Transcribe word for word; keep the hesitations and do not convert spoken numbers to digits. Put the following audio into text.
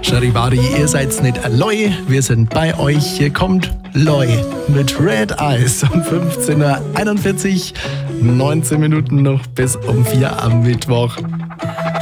Charivari, ihr seid's nicht Loi, wir sind bei euch. Hier kommt Loi mit Red Eyes um fünfzehn Uhr einundvierzig, neunzehn Minuten noch bis um vier am Mittwoch.